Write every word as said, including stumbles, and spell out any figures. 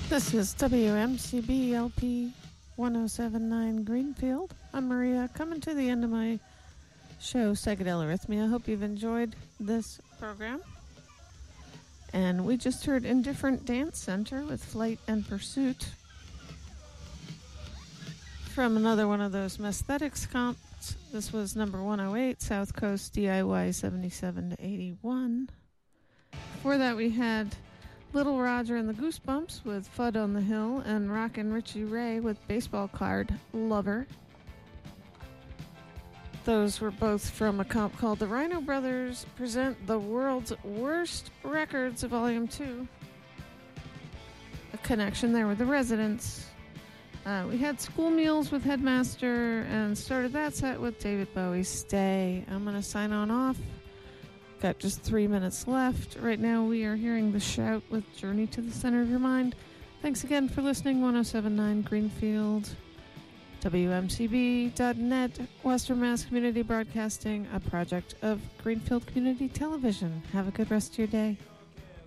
This is W M C B L P one oh seven point nine Greenfield. I'm Maria, coming to the end of my show, Psychedelic Arrhythmia. I hope you've enjoyed this program. And we just heard Indifferent Dance Center with Flight and Pursuit from another one of those Mesthetics comps. This was number one oh eight, South Coast D I Y seventy-seven to eighty-one. Before that, we had Little Roger and the Goosebumps with Fudd on the Hill, and Rockin' Richie Ray with Baseball Card Lover. Those were both from a comp called The Rhino Brothers Present the World's Worst Records, Volume two. A connection there with the Residents. Uh, we had School Meals with Headmaster, and started that set with David Bowie's Stay. I'm going to sign on off. Got just three minutes left. Right now we are hearing The Shout with Journey to the Center of Your Mind. Thanks again for listening. one oh seven point nine Greenfield, W M C B dot net, Western Mass Community Broadcasting, a project of Greenfield Community Television. Have a good rest of your day.